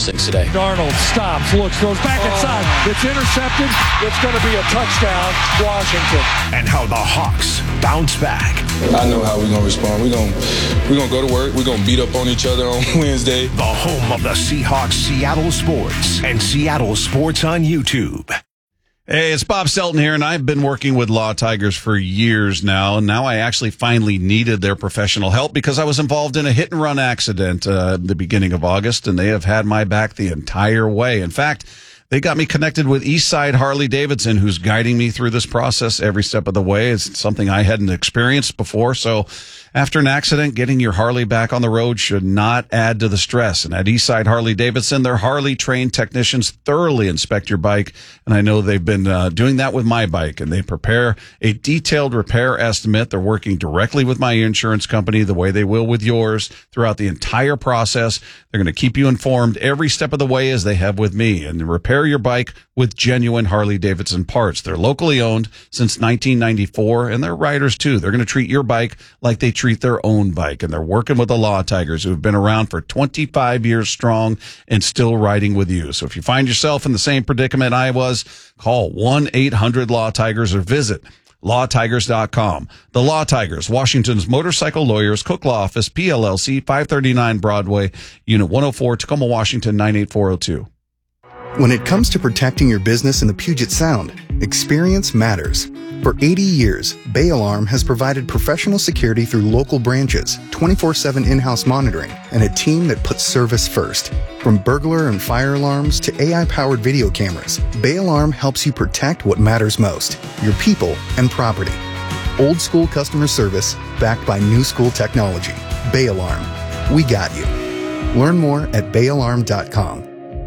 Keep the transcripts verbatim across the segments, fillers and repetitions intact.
those things today. Darnold stops, looks, goes back inside. Oh. It's intercepted. It's going to be a touchdown, Washington. And how the Hawks bounce back. I know how we're going to respond. We're going we're gonna go to work. We're going to beat up on each other on Wednesday. The home of the Seahawks, Seattle Sports, and Seattle Sports on YouTube. Hey, it's Bob Selton here, and I've been working with Law Tigers for years now, and now I actually finally needed their professional help because I was involved in a hit-and-run accident uh, at the beginning of August, and they have had my back the entire way. In fact, they got me connected with Eastside Harley-Davidson, who's guiding me through this process every step of the way. It's something I hadn't experienced before, so after an accident, getting your Harley back on the road should not add to the stress. And at Eastside Harley-Davidson, their Harley-trained technicians thoroughly inspect your bike, and I know they've been uh, doing that with my bike, and they prepare a detailed repair estimate. They're working directly with my insurance company the way they will with yours throughout the entire process. They're going to keep you informed every step of the way as they have with me, and repair your bike with genuine Harley-Davidson parts. They're locally owned since nineteen ninety-four, and they're riders too. They're going to treat your bike like they treat their own bike, and they're working with the Law Tigers, who have been around for twenty-five years strong and still riding with you. So if you find yourself in the same predicament I was, call one eight hundred law tigers or visit law tigers dot com. The Law Tigers, Washington's motorcycle lawyers, Cook Law Office, P L L C, five thirty-nine Broadway, Unit one oh four, Tacoma, Washington, nine eight four oh two. When it comes to protecting your business in the Puget Sound, experience matters. For eighty years, Bay Alarm has provided professional security through local branches, twenty-four seven in-house monitoring, and a team that puts service first. From burglar and fire alarms to A I-powered video cameras, Bay Alarm helps you protect what matters most, your people and property. Old school customer service backed by new school technology. Bay Alarm. We got you. Learn more at bay alarm dot com.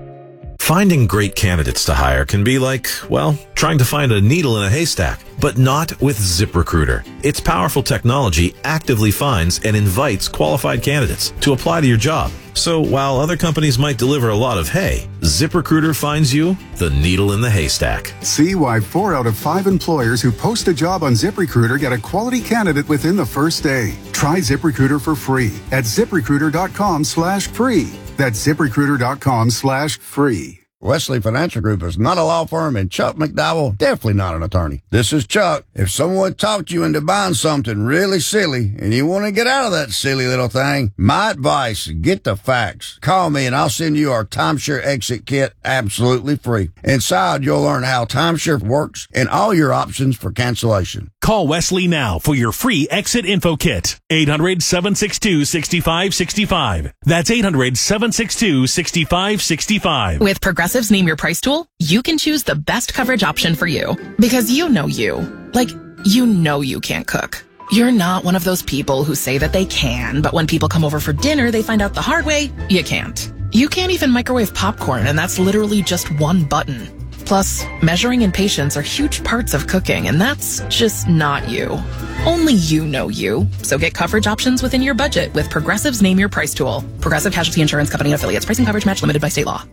Finding great candidates to hire can be like, well, trying to find a needle in a haystack, but not with ZipRecruiter. Its powerful technology actively finds and invites qualified candidates to apply to your job. So while other companies might deliver a lot of hay, ZipRecruiter finds you the needle in the haystack. See why four out of five employers who post a job on ZipRecruiter get a quality candidate within the first day. Try ZipRecruiter for free at ziprecruiter dot com slash free. That's ziprecruiter dot com slash free. Wesley Financial Group is not a law firm, and Chuck McDowell definitely not an attorney. This is Chuck. If someone talked you into buying something really silly and you want to get out of that silly little thing, my advice, get the facts. Call me and I'll send you our timeshare exit kit absolutely free. Inside, you'll learn how timeshare works and all your options for cancellation. Call Wesley now for your free exit info kit. eight hundred, seven six two, six five six five. That's eight hundred, seven six two, six five six five. With Progressive's Name Your Price tool, you can choose the best coverage option for you. Because you know you. Like, you know you can't cook. You're not one of those people who say that they can, but when people come over for dinner, they find out the hard way, you can't. You can't even microwave popcorn, and that's literally just one button. Plus, measuring and patience are huge parts of cooking, and that's just not you. Only you know you. So get coverage options within your budget with Progressive's Name Your Price tool. Progressive Casualty Insurance Company and Affiliates. Pricing coverage match limited by state law.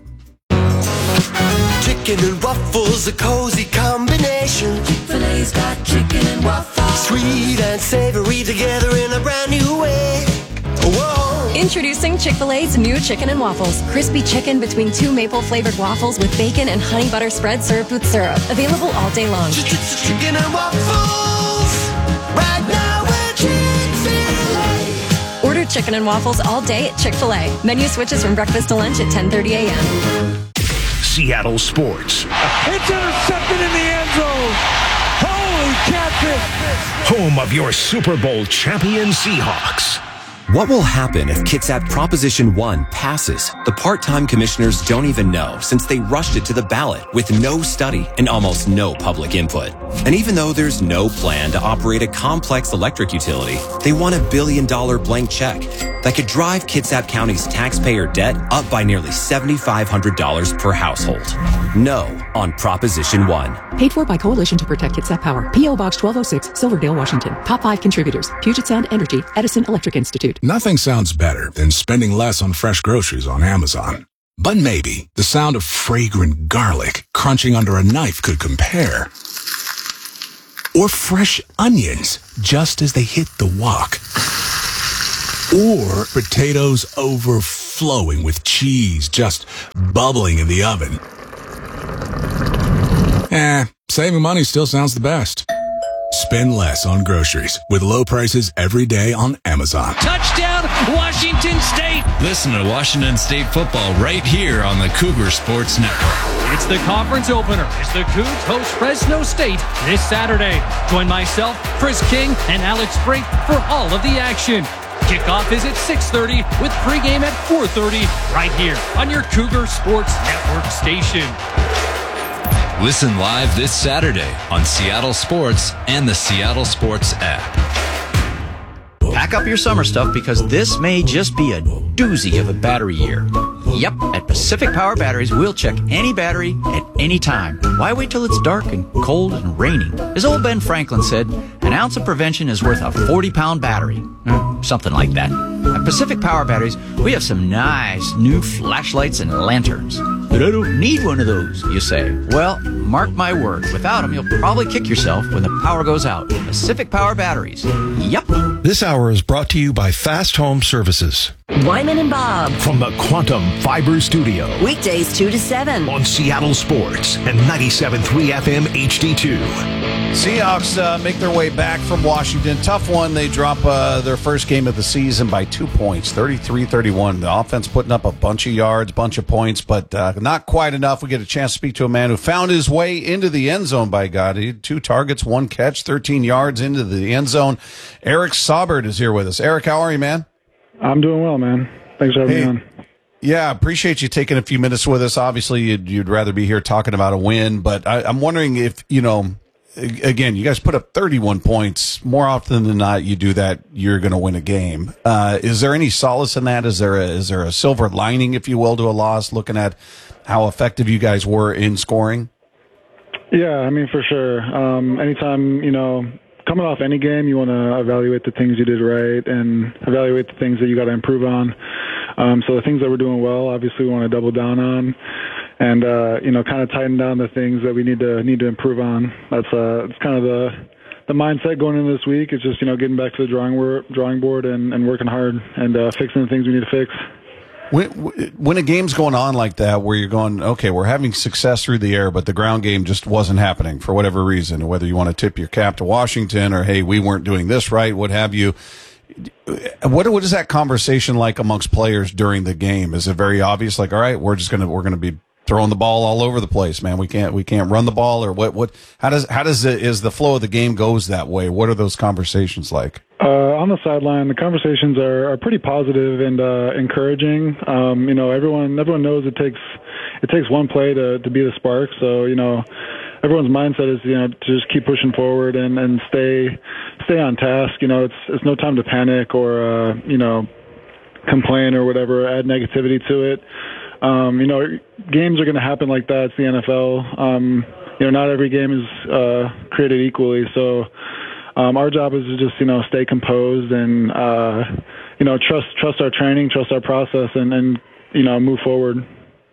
Chicken and waffles, a cozy combination. Chick-fil-A's got chicken and waffles. Sweet and savory together in a brand new way. Whoa. Introducing Chick-fil-A's new chicken and waffles. Crispy chicken between two maple-flavored waffles with bacon and honey butter spread served with syrup. Available all day long. Chicken and waffles. Right now at Chick-fil-A. Order chicken and waffles all day at Chick-fil-A. Menu switches from breakfast to lunch at ten thirty a.m. Seattle Sports. It's intercepted in the end zone. Holy catfish. Home of your Super Bowl champion Seahawks. What will happen if Kitsap Proposition one passes? The part-time commissioners don't even know, since they rushed it to the ballot with no study and almost no public input. And even though there's no plan to operate a complex electric utility, they want a billion-dollar blank check that could drive Kitsap County's taxpayer debt up by nearly seven thousand five hundred dollars per household. No on Proposition one. Paid for by Coalition to Protect Kitsap Power. P O Box twelve oh six, Silverdale, Washington. Top five contributors: Puget Sound Energy, Edison Electric Institute. Nothing sounds better than spending less on fresh groceries on Amazon. But maybe the sound of fragrant garlic crunching under a knife could compare. Or fresh onions just as they hit the wok. or potatoes overflowing with cheese just bubbling in the oven? Eh, saving money still sounds the best. Spend less on groceries with low prices every day on Amazon. Touchdown, Washington State! Listen to Washington State football right here on the Cougar Sports Network. It's the conference opener as the Cougs host Fresno State this Saturday. Join myself, Chris King, and Alex Brink for all of the action. Kickoff is at six thirty with pregame at four thirty right here on your Cougar Sports Network station. Listen live this Saturday on Seattle Sports and the Seattle Sports app. Pack up your summer stuff because this may just be a doozy of a battery year. Yep, at Pacific Power Batteries, we'll check any battery at any time. Why wait till it's dark and cold and raining? As old Ben Franklin said, an ounce of prevention is worth a forty-pound battery. Mm, something like that. At Pacific Power Batteries, we have some nice new flashlights and lanterns. But I don't need one of those, you say. Well, mark my word, without them, you'll probably kick yourself when the power goes out. Pacific Power Batteries. Yep. This hour is brought to you by Fast Home Services. Wyman and Bob. From the Quantum Fiber Studio. Weekdays two to seven. On Seattle Sports and ninety-seven point three F M H D two. Seahawks uh, make their way back from Washington. Tough one. They drop uh, their first game of the season by two points, thirty-three thirty-one. The offense putting up a bunch of yards, bunch of points, but uh, not quite enough. We get a chance to speak to a man who found his way into the end zone, by God. He had two targets, one catch, thirteen yards into the end zone. Eric Saubert is here with us. Eric, how are you, man? I'm doing well, man. Thanks for having hey, me on. Yeah, appreciate you taking a few minutes with us. Obviously, you'd, you'd rather be here talking about a win, but I, I'm wondering if, you know, again, you guys put up thirty-one points. More often than not, you do that, you're going to win a game. Uh, is there any solace in that? Is there a, is there a silver lining, if you will, to a loss, looking at how effective you guys were in scoring? Yeah, I mean, for sure. Um, anytime, you know, coming off any game, you want to evaluate the things you did right and evaluate the things that you got to improve on. Um, so the things that we're doing well, obviously, we want to double down on. And, uh, you know, kind of tighten down the things that we need to need to improve on. That's uh, it's kind of the the mindset going into this week. It's just, you know, getting back to the drawing, wor- drawing board and, and working hard and uh, fixing the things we need to fix. When, when a game's going on like that, where you're going, okay, we're having success through the air, but the ground game just wasn't happening for whatever reason, whether you want to tip your cap to Washington or, hey, we weren't doing this right, what have you. What what is that conversation like amongst players during the game? Is it very obvious, like, all right, we're just gonna we're gonna be throwing the ball all over the place, man. We can't we can't run the ball, or what? What? How does how does it is the flow of the game goes that way? What are those conversations like? Uh, on the sideline, the conversations are, are pretty positive and uh, encouraging. Um, you know, everyone everyone knows it takes it takes one play to to be the spark. So you know, everyone's mindset is you know to just keep pushing forward and, and stay stay on task. You know, it's it's no time to panic or uh, you know complain or whatever, add negativity to it. Um, you know, games are going to happen like that. It's the N F L. Um, you know, not every game is uh, created equally. So um, our job is to just, you know, stay composed and, uh, you know, trust trust our training, trust our process, and, and, you know, move forward.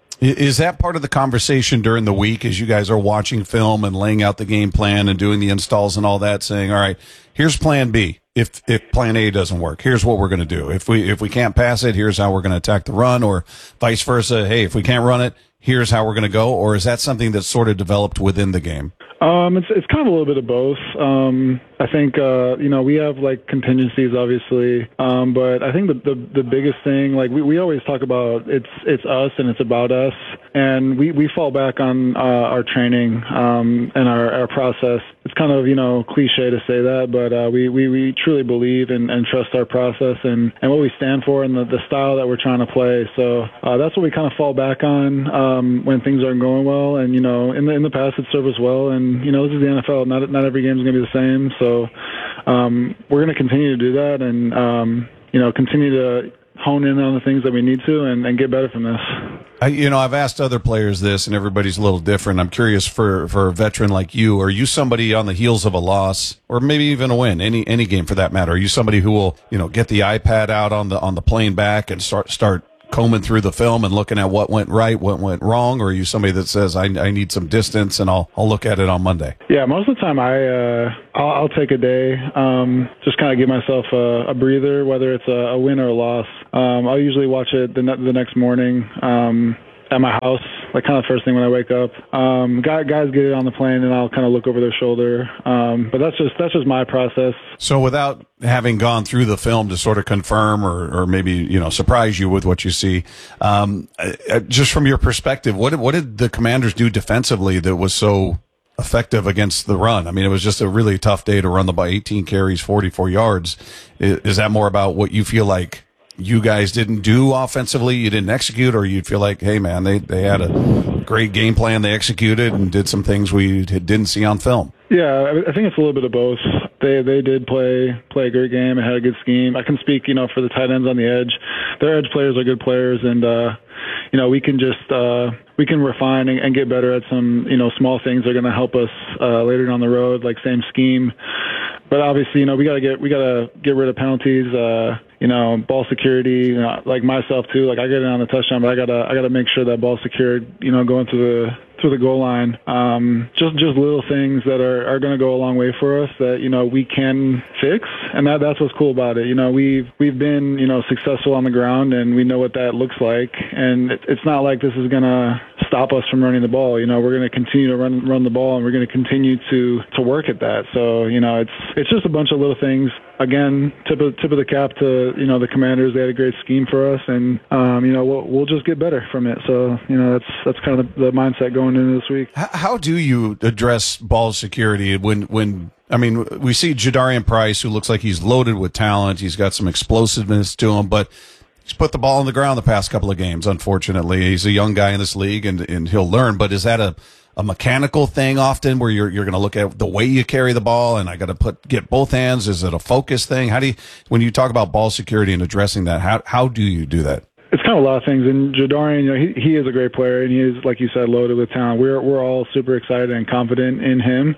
Is that part of the conversation during the week as you guys are watching film and laying out the game plan and doing the installs and all that, saying, all right, here's plan B. If if plan A doesn't work, here's what we're going to do. If we if we can't pass it, here's how we're going to attack the run, or vice versa. Hey, if we can't run it, here's how we're going to go. Or is that something that's sort of developed within the game? Um, it's it's kind of a little bit of both. Um, I think uh, you know we have like contingencies, obviously, um, but I think the, the the biggest thing, like we, we always talk about, it's it's us and it's about us, and we, we fall back on uh, our training um, and our, our process. It's kind of you know cliche to say that, but uh, we, we we truly believe and, and trust our process and, and what we stand for and the, the style that we're trying to play. So uh, that's what we kind of fall back on um, when things aren't going well, and you know in the in the past it served us well, and you know, this is the N F L. Not not every game is going to be the same. So um, we're going to continue to do that and, um, you know, continue to hone in on the things that we need to and, and get better from this. I, you know, I've asked other players this, and everybody's a little different. I'm curious for, for a veteran like you, are you somebody on the heels of a loss, or maybe even a win, any any game for that matter? Are you somebody who will, you know, get the iPad out on the on the plane back and start start combing through the film and looking at what went right, what went wrong, or are you somebody that says I, I need some distance and I'll I'll look at it on Monday? Yeah, most of the time I uh, I'll, I'll take a day, um, just kind of give myself a, a breather, whether it's a, a win or a loss. Um, I'll usually watch it the, ne- the next morning. Um, at my house, like kind of first thing when I wake up. Um, guys, guys get it on the plane, and I'll kind of look over their shoulder. Um, but that's just that's just my process. So, without having gone through the film to sort of confirm or, or maybe you know surprise you with what you see, um, just from your perspective, what what did the Commanders do defensively that was so effective against the run? I mean, it was just a really tough day to run the ball, eighteen carries, forty-four yards. Is, is that more about what you feel like you guys didn't do offensively, you didn't execute, or you feel like, hey, man, they, they had a great game plan, they executed and did some things we didn't see on film? Yeah, I think it's a little bit of both. They they did play play a great game and had a good scheme. I can speak, you know, for the tight ends on the edge. Their edge players are good players, and uh, you know, we can just uh, we can refine and, and get better at some, you know, small things that are going to help us uh, later down the road, like same scheme. But obviously, you know, we gotta get we gotta get rid of penalties. Uh, you know, ball security. You know, like myself too. Like I get it on the touchdown, but I gotta I gotta make sure that ball's secured. You know, going through the through the goal line. Um, just just little things that are, are going to go a long way for us that, you know, we can fix, and that that's what's cool about it. You know, we've we've been, you know, successful on the ground, and we know what that looks like. And it, it's not like this is going to stop us from running the ball. You know, we're going to continue to run run the ball, and we're going to continue to to work at that. So, you know, it's it's just a bunch of little things. Again, tip of tip of the cap to, you know, the Commanders. They had a great scheme for us, and um, you know, we'll we'll just get better from it. So, you know, that's that's kind of the, the mindset going into this week. How, how do you address ball security when when I mean, we see Jadarian Price, who looks like he's loaded with talent. He's got some explosiveness to him, but he's put the ball on the ground the past couple of games, unfortunately. He's a young guy in this league, and, and he'll learn. But is that a, a mechanical thing often where you're you're going to look at the way you carry the ball, and I got to put get both hands? Is it a focus thing? How do you, when you talk about ball security and addressing that, how how do you do that? It's kind of a lot of things. And Jadarian, you know, he he is a great player, and he is, like you said, loaded with talent. We're we're all super excited and confident in him.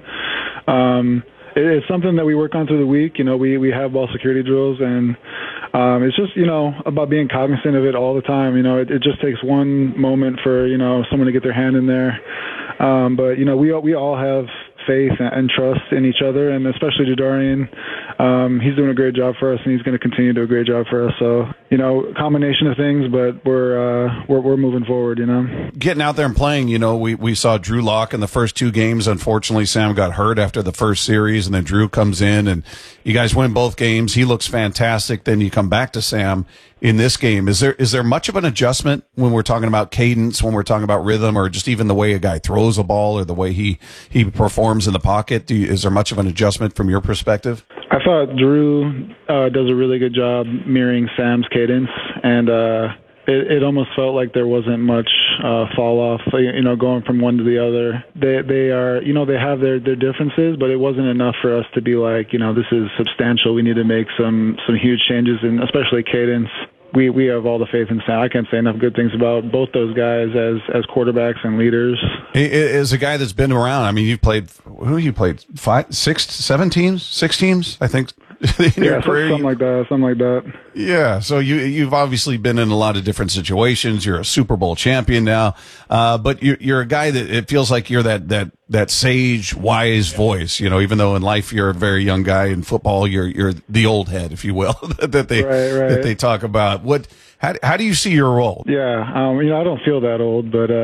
Um, it, it's something that we work on through the week. You know, we we have ball security drills, and um, it's just, you know, about being cognizant of it all the time. You know, it, it just takes one moment for, you know, someone to get their hand in there. Um, but you know, we we all have faith and trust in each other, and especially Jadarian. Um, he's doing a great job for us, and he's going to continue to do a great job for us. So, you know, combination of things, but we're uh, we're we're moving forward. You know, getting out there and playing. You know, we we saw Drew Lock in the first two games. Unfortunately, Sam got hurt after the first series, and then Drew comes in, and you guys win both games. He looks fantastic. Then you come back to Sam in this game. Is there is there much of an adjustment when we're talking about cadence, when we're talking about rhythm, or just even the way a guy throws a ball or the way he he performs in the pocket? Do you, is there much of an adjustment from your perspective? I thought Drew uh, does a really good job mirroring Sam's cadence, and uh, it, it almost felt like there wasn't much uh, fall off. You know, going from one to the other. They they are, you know, they have their, their differences, but it wasn't enough for us to be like, you know, this is substantial. We need to make some some huge changes, in especially cadence. We we have all the faith in Sam. I can't say enough good things about both those guys as as quarterbacks and leaders. As a guy that's been around, I mean, you've played, who you played, five, six, seven teams, six teams, I think, in yeah, your career. Something like that, something like that. Yeah, so you, you've obviously been in a lot of different situations. You're a Super Bowl champion now, uh, but you're, you're a guy that it feels like you're that, that, that sage, wise voice, you know, even though in life you're a very young guy, in football you're, you're the old head, if you will, that they, right, right. that they talk about. What, how, how do you see your role? Yeah, um, you know, I don't feel that old, but,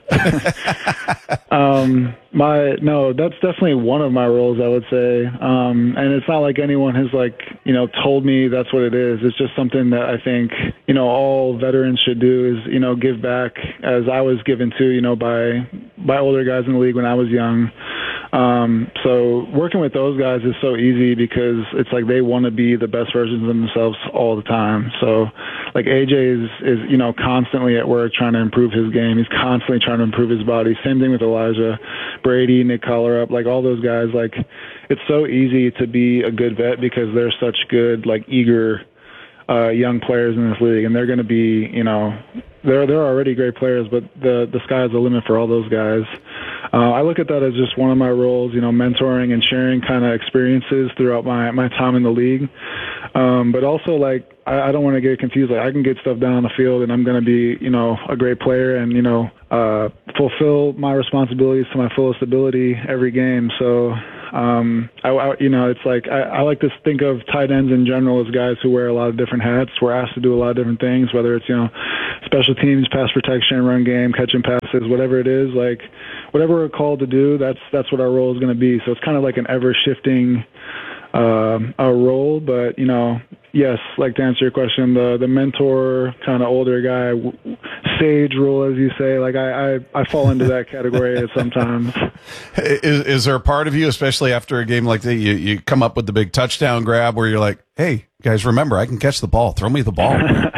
uh, um, my, no, that's definitely one of my roles, I would say. Um, and it's not like anyone has, like, you know, told me that's what it is. It's just something that I think, you know, all veterans should do is, you know, give back, as I was given to, you know, by, by older guys in the league when I was young. Um, so working with those guys is so easy because it's like they want to be the best versions of themselves all the time. So like A J is, is, you know, constantly at work trying to improve his game. He's constantly trying to improve his body. Same thing with Elijah, Brady, Nick Collerup, like all those guys. Like it's so easy to be a good vet because they're such good, like eager, uh, young players in this league. And they're going to be, you know, they're, they're already great players, but the, the sky's the limit for all those guys. Uh, I look at that as just one of my roles, you know, mentoring and sharing kind of experiences throughout my, my time in the league. Um, but also, like, I, I don't want to get confused. Like, I can get stuff done on the field, and I'm going to be, you know, a great player and, you know, uh, fulfill my responsibilities to my fullest ability every game. So, um, I, I, you know, it's like I, I like to think of tight ends in general as guys who wear a lot of different hats. We're asked to do a lot of different things, whether it's, you know, special teams, pass protection, run game, catching passes, whatever it is. Like, whatever we're called to do, that's that's what our role is going to be. So it's kind of like an ever-shifting uh, a role. But, you know, yes, like to answer your question, the the mentor, kind of older guy, w- sage role, as you say, like I, I, I fall into that category sometimes. Is, is there a part of you, especially after a game like that, you, you come up with the big touchdown grab where you're like, hey, guys, remember, I can catch the ball. Throw me the ball.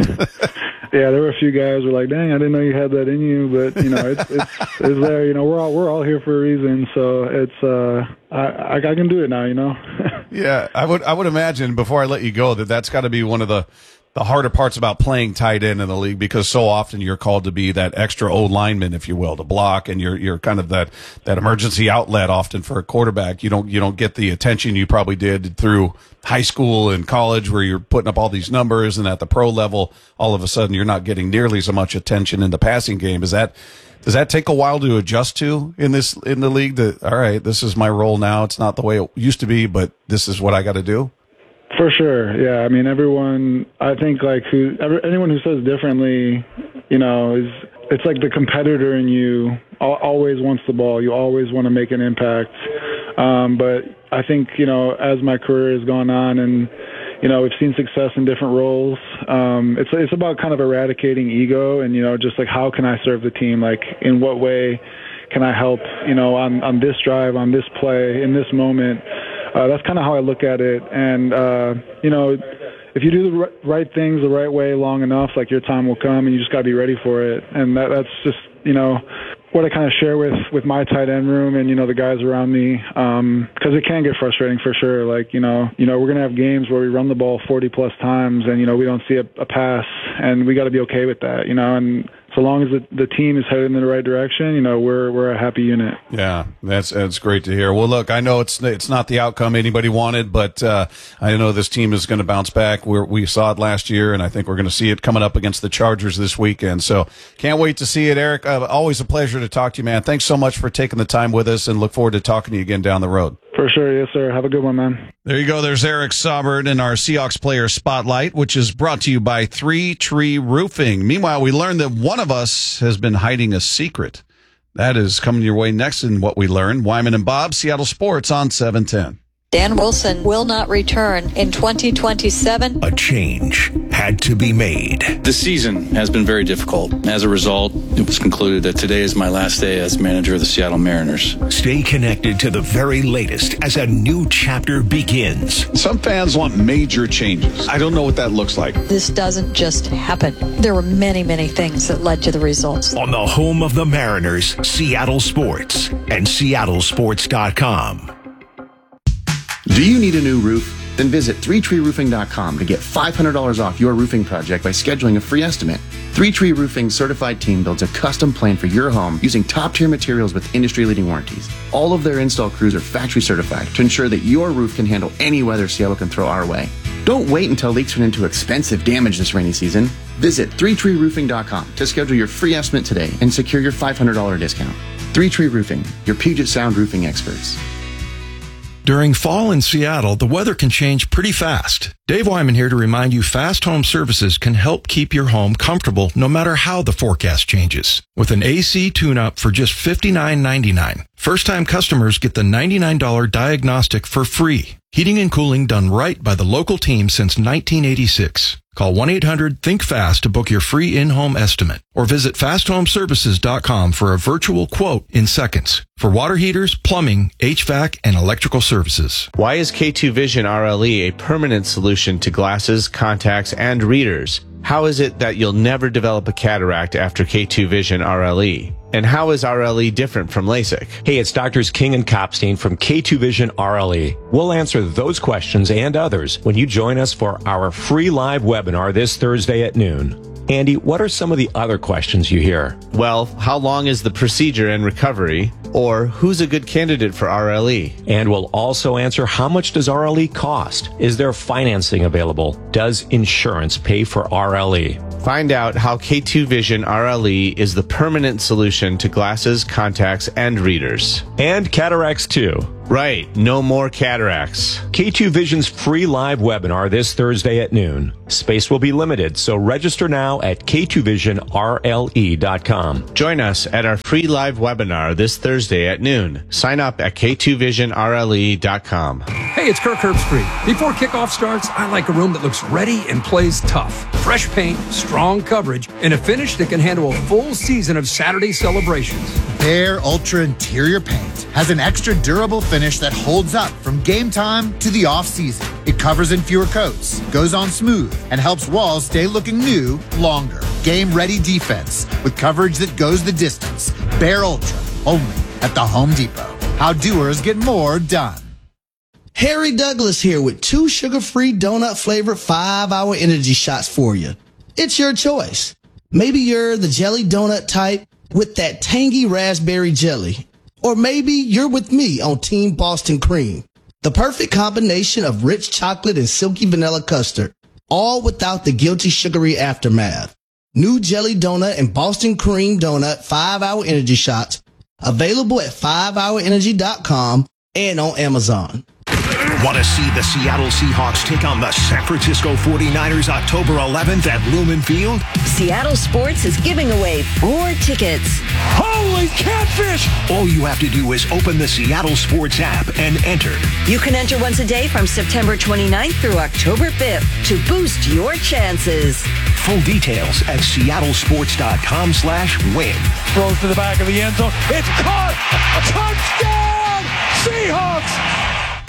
Yeah, there were a few guys who were like, dang, I didn't know you had that in you, but, you know, it's it's, it's there. You know, we're all we're all here for a reason, so it's uh, I, I I can do it now, you know. Yeah, I would I would imagine, before I let you go, that that's got to be one of the the harder parts about playing tight end in the league, because so often you're called to be that extra O lineman, if you will, to block, and you're you're kind of that that emergency outlet often for a quarterback. You don't you don't get the attention you probably did through high school and college, where you're putting up all these numbers, and at the pro level, all of a sudden you're not getting nearly so much attention in the passing game. Is that does that take a while to adjust to in this in the league? That, all right, this is my role now. It's not the way it used to be, but this is what I got to do. For sure, yeah. I mean, everyone. I think like who, every, anyone who says differently, you know, is it's like the competitor in you al- always wants the ball. You always want to make an impact. Um, but I think, you know, as my career has gone on, and you know, we've seen success in different roles. Um, it's it's about kind of eradicating ego, and you know, just like how can I serve the team? Like, in what way can I help? You know, on on this drive, on this play, in this moment. Uh, that's kind of how I look at it. And, uh, you know, if you do the r- right things the right way long enough, like, your time will come, and you just got to be ready for it. And that, that's just, you know, what I kind of share with, with my tight end room and, you know, the guys around me, um, because it can get frustrating for sure. Like, you know, you know, we're going to have games where we run the ball forty plus times and, you know, we don't see a, a pass, and we got to be okay with that, you know, and so long as the, the team is headed in the right direction, you know, we're we're a happy unit. Yeah, that's that's great to hear. Well, look, I know it's it's not the outcome anybody wanted, but uh, I know this team is going to bounce back. We're, we saw it last year, and I think we're going to see it coming up against the Chargers this weekend. So can't wait to see it, Eric. Uh, always a pleasure to talk to you, man. Thanks so much for taking the time with us, and look forward to talking to you again down the road. For sure, yes, sir. Have a good one, man. There you go. There's Eric Saubert in our Seahawks Player Spotlight, which is brought to you by Three Tree Roofing. Meanwhile, we learned that one of us has been hiding a secret. That is coming your way next in What We Learned. Wyman and Bob, Seattle Sports on seven ten. Dan Wilson will not return in twenty twenty-seven. A change had to be made. The season has been very difficult. As a result, it was concluded that today is my last day as manager of the Seattle Mariners. Stay connected to the very latest as a new chapter begins. Some fans want major changes. I don't know what that looks like. This doesn't just happen. There were many, many things that led to the results. On the home of the Mariners, Seattle Sports and Seattle Sports dot com. Do you need a new roof? Then visit three tree roofing dot com to get five hundred dollars off your roofing project by scheduling a free estimate. three tree Roofing's certified team builds a custom plan for your home using top-tier materials with industry-leading warranties. All of their install crews are factory certified to ensure that your roof can handle any weather Seattle can throw our way. Don't wait until leaks turn into expensive damage this rainy season. Visit three tree roofing dot com to schedule your free estimate today and secure your five hundred dollars discount. three tree Roofing, your Puget Sound roofing experts. During fall in Seattle, the weather can change pretty fast. Dave Wyman here to remind you Fast Home Services can help keep your home comfortable no matter how the forecast changes. With an A C tune-up for just fifty-nine ninety-nine, first-time customers get the ninety-nine dollars diagnostic for free. Heating and cooling done right by the local team since nineteen eighty-six. Call one eight hundred think fast to book your free in-home estimate, or visit fast home services dot com for a virtual quote in seconds for water heaters, plumbing, H V A C, and electrical services. Why is K two Vision R L E a permanent solution to glasses, contacts, and readers? How is it that you'll never develop a cataract after K two Vision R L E? And how is R L E different from LASIK? Hey, it's Doctors King and Kopstein from K two Vision R L E. We'll answer those questions and others when you join us for our free live webinar this Thursday at noon. Andy, what are some of the other questions you hear? Well, how long is the procedure and recovery? Or who's a good candidate for R L E? And we'll also answer how much does R L E cost? Is there financing available? Does insurance pay for R L E? Find out how K two Vision R L E is the permanent solution to glasses, contacts, and readers. And cataracts too. Right, no more cataracts. K two Vision's free live webinar this Thursday at noon. Space will be limited, so register now at K two vision R L E dot com. Join us at our free live webinar this Thursday at noon. Sign up at K two vision R L E dot com. Hey, it's Kirk Herbstreit. Before kickoff starts, I like a room that looks ready and plays tough. Fresh paint, strong coverage, and a finish that can handle a full season of Saturday celebrations. Behr Ultra Interior Paint has an extra durable finish that holds up from game time to the off-season. It covers in fewer coats, goes on smooth, and helps walls stay looking new longer. Game-ready defense with coverage that goes the distance. Behr Ultra, only at the Home Depot. How doers get more done. Harry Douglas here with two sugar-free donut-flavored five-hour energy shots for you. It's your choice. Maybe you're the jelly donut type with that tangy raspberry jelly. Or maybe you're with me on Team Boston Cream. The perfect combination of rich chocolate and silky vanilla custard, all without the guilty sugary aftermath. New jelly donut and Boston Cream donut five-hour energy shots, available at five hour energy dot com and on Amazon. Want to see the Seattle Seahawks take on the San Francisco forty-niners October eleventh at Lumen Field? Seattle Sports is giving away four tickets. Holy catfish! All you have to do is open the Seattle Sports app and enter. You can enter once a day from September twenty-ninth through October fifth to boost your chances. Full details at seattle sports dot com slash win. Throws to the back of the end zone. It's caught! Touchdown! Seahawks!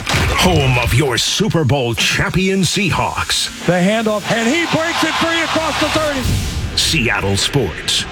Home of your Super Bowl champion Seahawks. The handoff, and he breaks it free across the thirty. Seattle Sports.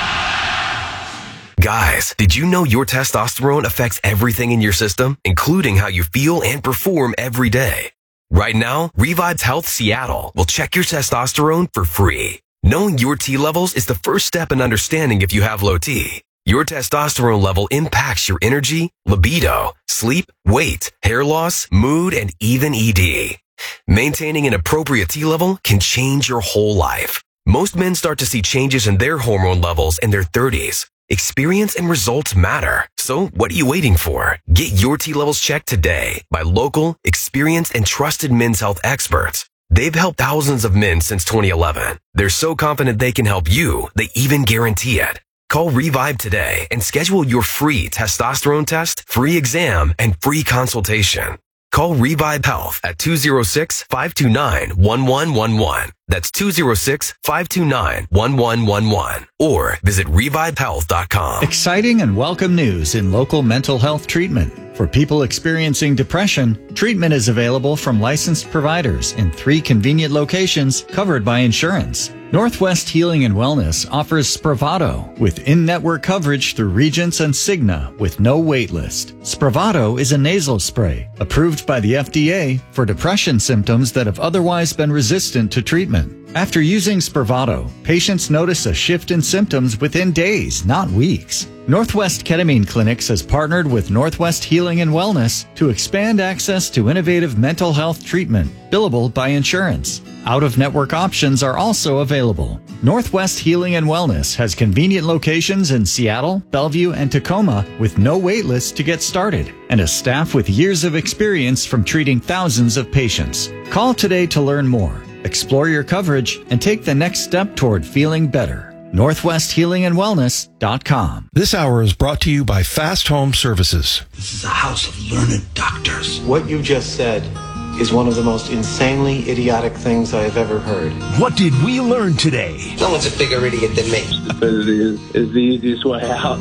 Guys, did you know your testosterone affects everything in your system, including how you feel and perform every day? Right now, Revive's Health Seattle will check your testosterone for free. Knowing your T levels is the first step in understanding if you have low T. Your testosterone level impacts your energy, libido, sleep, weight, hair loss, mood, and even E D. Maintaining an appropriate T level can change your whole life. Most men start to see changes in their hormone levels in their thirties. Experience and results matter. So what are you waiting for? Get your T levels checked today by local, experienced, and trusted men's health experts. They've helped thousands of men since twenty eleven. They're so confident they can help you, they even guarantee it. Call Revive today and schedule your free testosterone test, free exam, and free consultation. Call Revive Health at two oh six, five two nine, one one one one. That's two oh six, five two nine, one one one one. Or visit revive health dot com. Exciting and welcome news in local mental health treatment. For people experiencing depression, treatment is available from licensed providers in three convenient locations covered by insurance. Northwest Healing and Wellness offers Spravato with in-network coverage through Regents and Cigna with no wait list. Spravato is a nasal spray approved by the F D A for depression symptoms that have otherwise been resistant to treatment. After using Spravato, patients notice a shift in symptoms within days, not weeks. Northwest Ketamine Clinics has partnered with Northwest Healing and Wellness to expand access to innovative mental health treatment, billable by insurance. Out-of-network options are also available. Northwest Healing and Wellness has convenient locations in Seattle, Bellevue, and Tacoma with no wait list to get started, and a staff with years of experience from treating thousands of patients. Call today to learn more, explore your coverage, and take the next step toward feeling better. Northwest Healing and Wellness dot com. This hour is brought to you by Fast Home Services. This is a house of learned doctors. What you just said is one of the most insanely idiotic things I have ever heard. What did we learn today? No one's a bigger idiot than me. Stupidity is, is the easiest way out.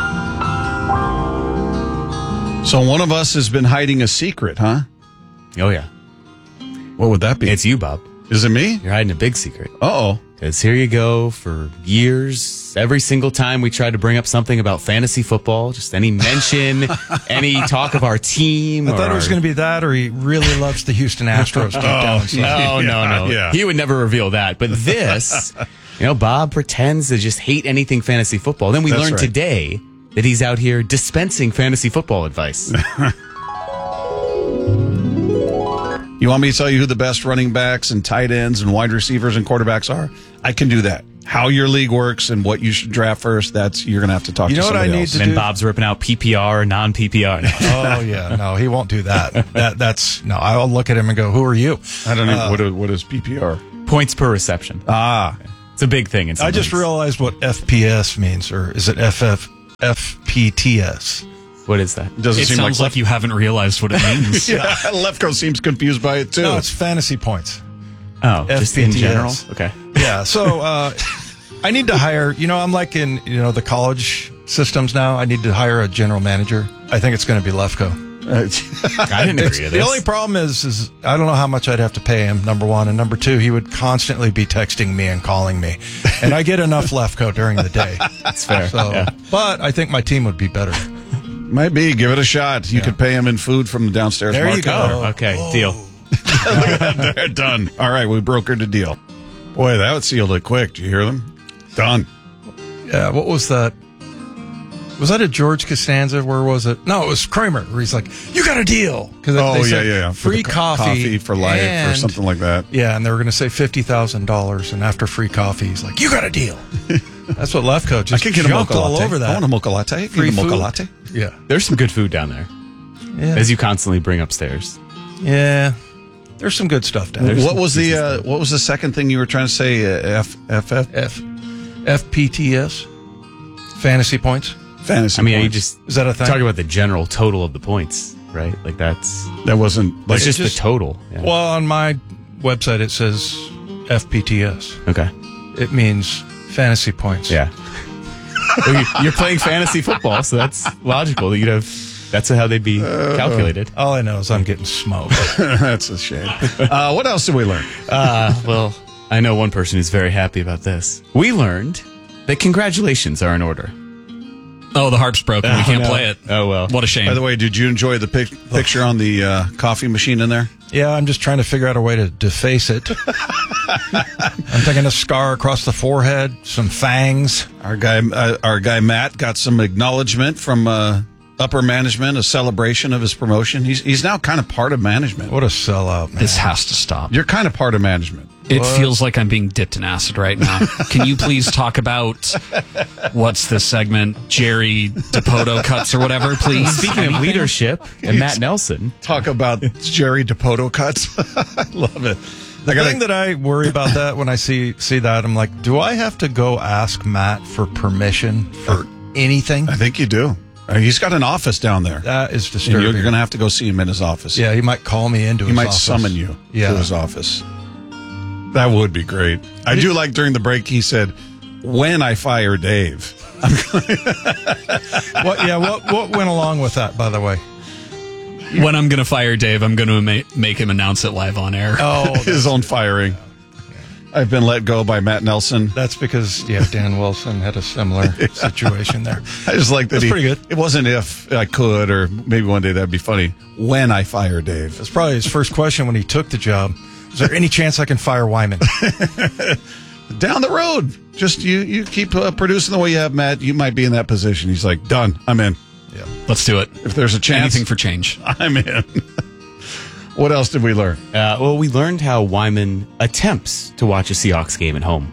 So one of us has been hiding a secret, huh? Oh, yeah. What would that be? It's you, Bob. Is it me? You're hiding a big secret. Uh-oh. Because here you go for years. Every single time we tried to bring up something about fantasy football, just any mention, any talk of our team. I thought or it was going to be that, or he really loves the Houston Astros deep down inside. No, no, no. Yeah. He would never reveal that. But this, you know, Bob pretends to just hate anything fantasy football. Then we That's learned right. today that he's out here dispensing fantasy football advice. You want me to tell you who the best running backs and tight ends and wide receivers and quarterbacks are? I can do that. How your league works and what you should draft first, that's you're going to have to talk you to know somebody what I else. need to And do? Bob's ripping out P P R or non-P P R. Oh, yeah. No, he won't do that. That That's, no, I'll look at him and go, who are you? I don't know. Uh, what, is, what is P P R? Points per reception. Ah. It's a big thing. In some I just leagues. realized what F P S means, or is it F F F P T S? What is that? Doesn't It seem sounds like, like you haven't realized what it means. yeah, Lefko seems confused by it, too. No, it's fantasy points. Oh, just in F P T S. general? Okay. Yeah, so uh, I need to hire, you know, I'm like in, you know, the college systems now. I need to hire a general manager. I think it's going to be Lefko. I didn't agree to The this. only problem is, is I don't know how much I'd have to pay him, number one. And number two, he would constantly be texting me and calling me. And I get enough Lefko during the day. That's fair. So, Yeah. But I think my team would be better. Might be. Give it a shot. You could pay him in food from the downstairs There you market. go. Oh, okay, deal. They're done. All right, we brokered a deal. Boy, that sealed it quick. Did you hear them? Done. Yeah, what was that? Was that a George Costanza? Where was it? No, it was Kramer, where he's like, you got a deal. Because Oh, yeah, yeah, yeah. For Free the co- coffee. coffee for life or and- something like that. Yeah, and they were going to say fifty thousand dollars. And after free coffee, he's like, you got a deal. That's what Lefko I just could get a jumped mocha all latte. over that. I want a mocha latte. Free Free mocha food? latte. Yeah. There's some good food down there, Yeah. as you constantly bring upstairs. Yeah. There's some good stuff down there. What was the uh, What was the second thing you were trying to say? Uh, F F F F F P T S? Fantasy points? fantasy. I mean, you points. just Is that a thing? talk about the general total of the points, right? Like that's that wasn't like that's just, just- the total. Yeah. Well, on my website, it says F P T S. Okay. It means fantasy points. Yeah. Well, you- you're playing fantasy football, so that's logical that you'd have. That's how they'd be calculated. All I know is I'm getting smoked. That's a shame. Uh, what else did we learn? Uh, well, I know one person who's very happy about this. We learned that congratulations are in order. Oh, the harp's broken. We Oh, can't no. play it. Oh, well. What a shame. By the way, did you enjoy the pic- picture on the uh, coffee machine in there? Yeah, I'm just trying to figure out a way to deface it. I'm thinking a scar across the forehead, some fangs. Our guy, uh, our guy Matt, got some acknowledgement from uh, upper management, a celebration of his promotion. He's he's now kind of part of management. What a sellout, man. This has to stop. You're kind of part of management. It feels like I'm being dipped in acid right now. Can you please talk about what's this segment? Jerry DePoto cuts or whatever, please? Speaking of leadership and Matt Nelson. Talk about Jerry DePoto cuts. I love it. The I gotta- thing that I worry about that when I see see that, I'm like, do I have to go ask Matt for permission for anything? I think you do. Uh, He's got an office down there. That is And disturbing. you're, you're going to have to go see him in his office. Yeah, he might call me into He his might office. summon you Yeah. to his office. That would be great. I do like during the break he said, when I fire Dave. What? Yeah. What? What went along with that? By the way. When I'm going to fire Dave, I'm going to ma- make him announce it live on air. Oh, his own firing. I've been let go by Matt Nelson. that's because yeah, Dan Wilson had a similar situation there. I just like that That's he, pretty good. It wasn't if I could, or maybe one day that'd be funny. When I fire Dave. That's probably his first question when he took the job. Is there any chance I can fire Wyman? Down the road. Just you, you keep uh, producing the way you have, Matt. You might be in that position. He's like, done. I'm in. Yeah. Let's do it. If there's a chance, Anything for change. I'm in. What else did we learn? Uh, well, we learned how Wyman attempts to watch a Seahawks game at home.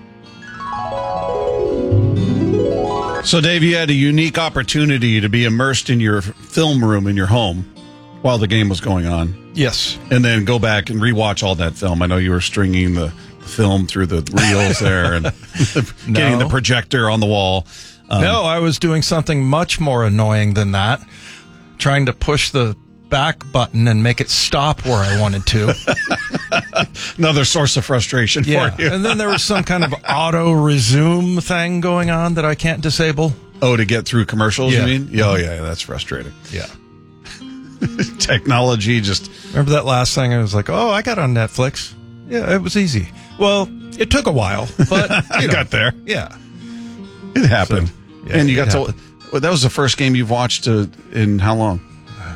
So, Dave, you had a unique opportunity to be immersed in your film room in your home while the game was going on, Yes. and then go back and rewatch all that film. I know you were stringing the film through the reels there and getting No. the projector on the wall. Um, No, I was doing something much more annoying than that. Trying to push the back button and make it stop where I wanted to. Another source of frustration Yeah. for you. And then there was some kind of auto resume thing going on that I can't disable. Oh, to get through commercials, Yeah. you mean? Oh, yeah, that's frustrating. Yeah. Technology just... Remember that last thing? I was like, oh, I got on Netflix. Yeah, it was easy. Well, it took a while, but I you know, got there. Yeah. It happened. So, yeah, and you it got happened. to... Well, that was the first game you've watched uh, in how long?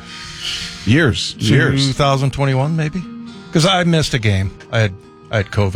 Years. Years. twenty twenty-one, maybe? Because I missed a game. I had I had COVID.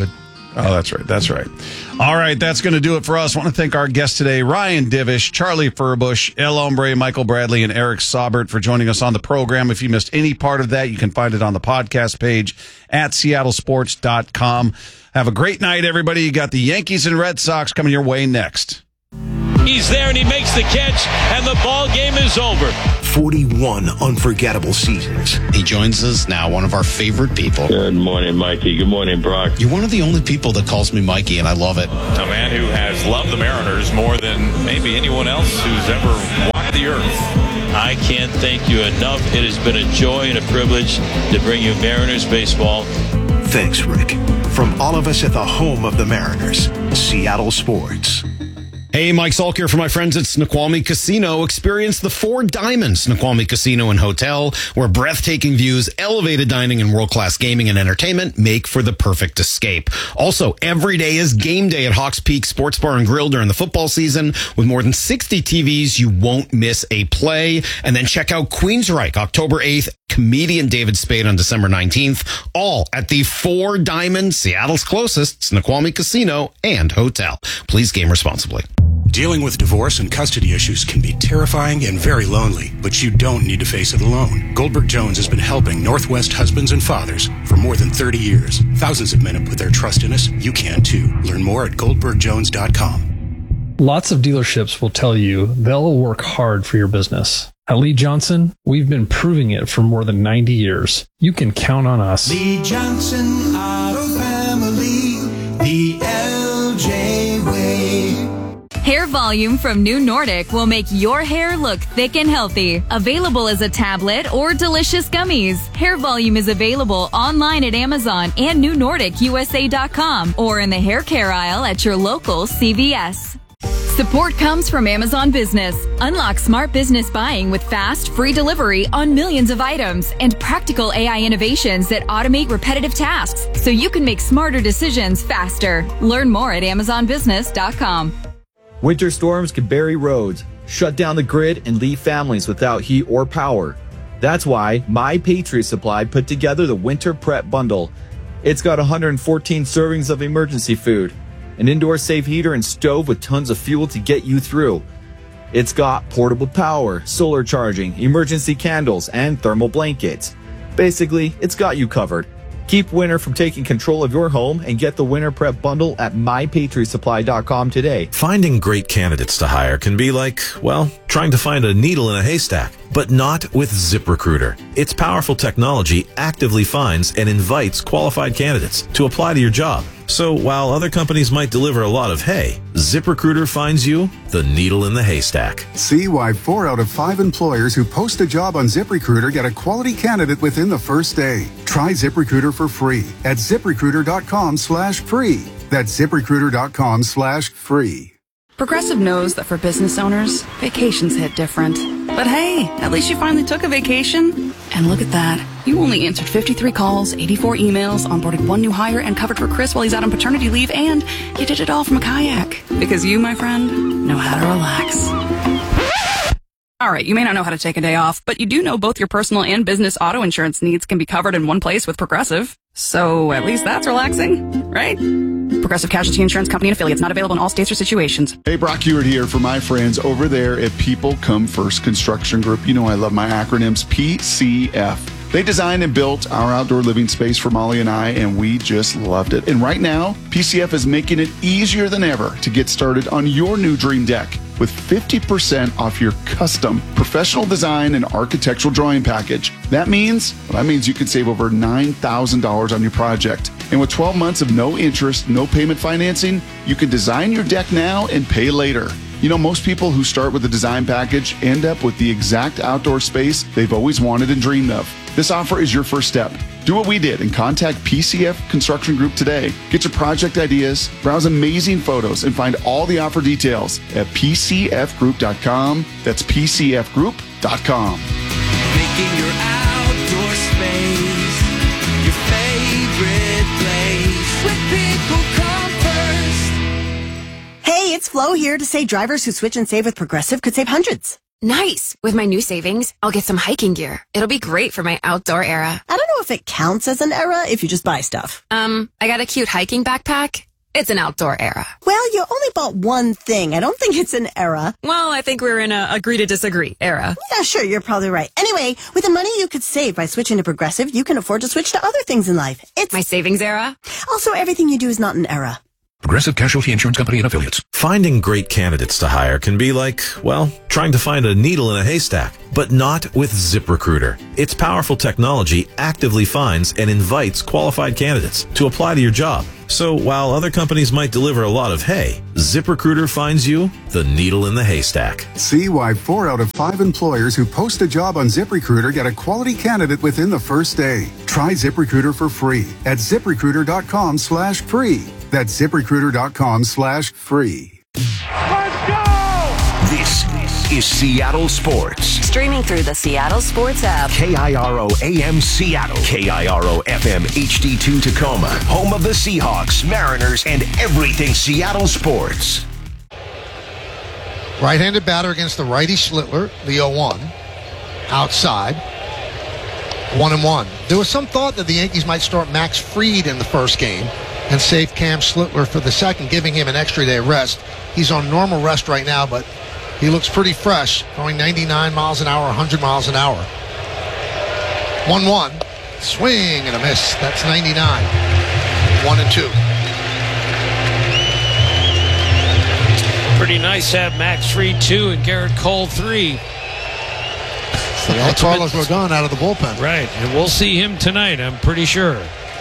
Oh, that's right. That's right. All right, that's going to do it for us. I want to thank our guests today, Ryan Divish, Charlie Furbush, El Hombre, Michael Bradley, and Eric Saubert for joining us on the program. If you missed any part of that, you can find it on the podcast page at seattle sports dot com. Have a great night, everybody. You got the Yankees and Red Sox coming your way next. He's there and he makes the catch, and the ball game is over. forty-one unforgettable seasons. He joins us now, one of our favorite people. Good morning, Mikey. Good morning, Brock. You're one of the only people that calls me Mikey, and I love it. A man who has loved the Mariners more than maybe anyone else who's ever walked the earth. I can't thank you enough. It has been a joy and a privilege to bring you Mariners baseball. Thanks, Rick. From all of us at the home of the Mariners, Seattle Sports. Hey, Mike Salk here for my friends at Snoqualmie Casino. Experience the Four Diamonds Snoqualmie Casino and Hotel, where breathtaking views, elevated dining, and world-class gaming and entertainment make for the perfect escape. Also, every day is game day at Hawks Peak Sports Bar and Grill during the football season. With more than sixty T Vs, you won't miss a play. And then check out Queensryche, October eighth, comedian David Spade on December nineteenth, all at the Four Diamonds, Seattle's closest Snoqualmie Casino and Hotel. Please game responsibly. Dealing with divorce and custody issues can be terrifying and very lonely, but you don't need to face it alone. Goldberg Jones has been helping Northwest husbands and fathers for more than thirty years. Thousands of men have put their trust in us. You can too. Learn more at goldberg jones dot com. Lots of dealerships will tell you they'll work hard for your business. At Lee Johnson, we've been proving it for more than ninety years. You can count on us. Lee Johnson Auto Family, the L J way. Hair Volume from New Nordic will make your hair look thick and healthy. Available as a tablet or delicious gummies. Hair Volume is available online at Amazon and new nordic u s a dot com or in the hair care aisle at your local C V S. Support comes from Amazon Business. Unlock smart business buying with fast, free delivery on millions of items and practical A I innovations that automate repetitive tasks so you can make smarter decisions faster. Learn more at amazon business dot com. Winter storms can bury roads, shut down the grid, and leave families without heat or power. That's why My Patriot Supply put together the Winter Prep Bundle. It's got one hundred fourteen servings of emergency food, an indoor safe heater and stove with tons of fuel to get you through. It's got portable power, solar charging, emergency candles, and thermal blankets. Basically, it's got you covered. Keep winter from taking control of your home and get the Winter Prep Bundle at my patriot supply dot com today. Finding great candidates to hire can be like, well, trying to find a needle in a haystack, but not with ZipRecruiter. Its powerful technology actively finds and invites qualified candidates to apply to your job. So while other companies might deliver a lot of hay, ZipRecruiter finds you the needle in the haystack. See why four out of five employers who post a job on ZipRecruiter get a quality candidate within the first day. Try ZipRecruiter for free at ZipRecruiter dot com slash free. That's ZipRecruiter dot com slash free. Progressive knows that for business owners, vacations hit different. But hey, at least you finally took a vacation. And look at that. You only answered fifty-three calls, eighty-four emails, onboarded one new hire, and covered for Chris while he's out on paternity leave, and you did it all from a kayak. Because you, my friend, know how to relax. All right, you may not know how to take a day off, but you do know both your personal and business auto insurance needs can be covered in one place with Progressive. So at least that's relaxing, right? Progressive Casualty Insurance Company and affiliates, not available in all states or situations. Hey, Brock Hewitt here for my friends over there at People Come First Construction Group. You know I love my acronyms, P C F. They designed and built our outdoor living space for Molly and I, and we just loved it. And right now, P C F is making it easier than ever to get started on your new dream deck with fifty percent off your custom professional design and architectural drawing package. That means, well, that means you can save over nine thousand dollars on your project. And with twelve months of no interest, no payment financing, you can design your deck now and pay later. You know, most people who start with a design package end up with the exact outdoor space they've always wanted and dreamed of. This offer is your first step. Do what we did and contact P C F Construction Group today. Get your project ideas, browse amazing photos, and find all the offer details at p c f group dot com. That's p c f group dot com. Making your outdoor space your favorite place. With People Come First. Hey, it's Flo here to say drivers who switch and save with Progressive could save hundreds. Nice. With my new savings, I'll get some hiking gear. It'll be great for my outdoor era. I don't know if it counts as an era if you just buy stuff. Um, I got a cute hiking backpack. It's an outdoor era. Well, you only bought one thing. I don't think it's an era. Well, I think we're in a agree to disagree era. Yeah, sure, you're probably right. Anyway, with the money you could save by switching to Progressive, you can afford to switch to other things in life. It's my savings era. Also, everything you do is not an era. Progressive Casualty Insurance Company and Affiliates. Finding great candidates to hire can be like, well, trying to find a needle in a haystack, but not with ZipRecruiter. Its powerful technology actively finds and invites qualified candidates to apply to your job. So while other companies might deliver a lot of hay, ZipRecruiter finds you the needle in the haystack. See why four out of five employers who post a job on ZipRecruiter get a quality candidate within the first day. Try ZipRecruiter for free at ZipRecruiter.com slash free. That's ZipRecruiter.com slash free. Let's go! This is Seattle Sports. Streaming through the Seattle Sports app. K I R O A M Seattle. K I R O F M H D two Tacoma. Home of the Seahawks, Mariners, and everything Seattle sports. Right-handed batter against the righty Schlittler, the oh one. Outside. One and one. There was some thought that the Yankees might start Max Fried in the first game and save Cam Schlittler for the second, giving him an extra day rest. He's on normal rest right now, but he looks pretty fresh, throwing ninety-nine miles an hour, one hundred miles an hour. one one. Swing and a miss. That's ninety-nine. one and two. Pretty nice to have Max Fried two and Garrett Cole three. So all Carlos Rodon out of the bullpen. Right, and we'll see him tonight, I'm pretty sure.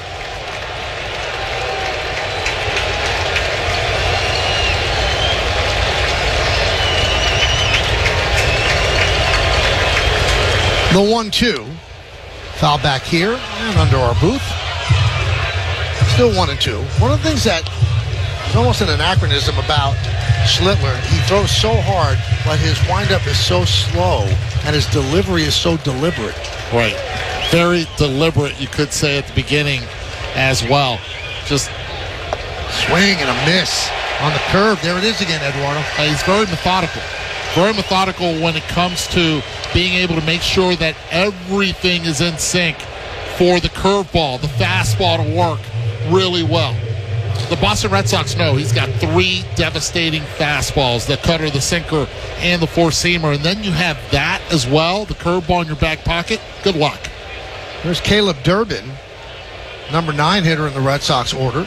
The one two. Foul back here and under our booth. Still one and two. One of the things that is almost an anachronism about Schlittler, he throws so hard, but his windup is so slow and his delivery is so deliberate. Right. Very deliberate, you could say at the beginning as well. Just swing and a miss on the curve. There it is again, Eduardo. Uh, he's very methodical. Very methodical when it comes to being able to make sure that everything is in sync for the curveball, the fastball to work really well. The Boston Red Sox know he's got three devastating fastballs, the cutter, the sinker, and the four-seamer. And then you have that as well, the curveball in your back pocket. Good luck. There's Caleb Durbin, number nine hitter in the Red Sox order.